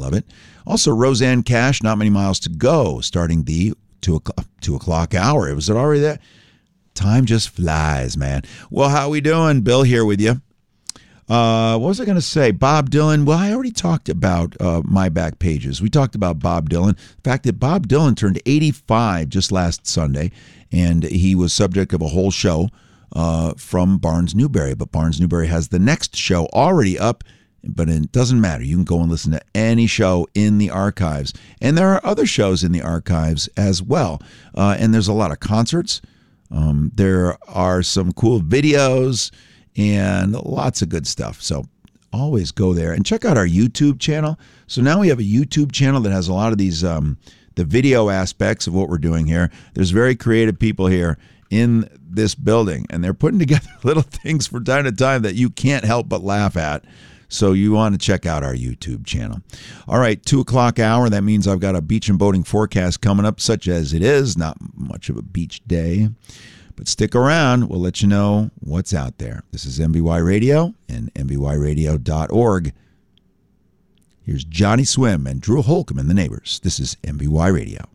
love it. Also, Roseanne Cash, Not Many Miles to Go, starting the 2 o'clock hour. Was it already there? Time just flies, man. Well, how we doing? Bill here with you. What was I going to say? Bob Dylan. Well, I already talked about My Back Pages. We talked about Bob Dylan. The fact that Bob Dylan turned 85 just last Sunday, and he was subject of a whole show from Barnes Newberry. But Barnes Newberry has the next show already up, but it doesn't matter. You can go and listen to any show in the archives. And there are other shows in the archives as well. And there's a lot of concerts. There are some cool videos and lots of good stuff. So always go there and check out our YouTube channel. So now we have a YouTube channel that has a lot of these, the video aspects of what we're doing here. There's very creative people here in this building, and they're putting together little things from time to time that you can't help but laugh at. So you want to check out our YouTube channel. All right, 2 o'clock hour. That means I've got a beach and boating forecast coming up, such as it is. Not much of a beach day. But stick around. We'll let you know what's out there. This is MBY Radio and MBYRadio.org. Here's Johnny Swim and Drew Holcomb and the Neighbors. This is MBY Radio.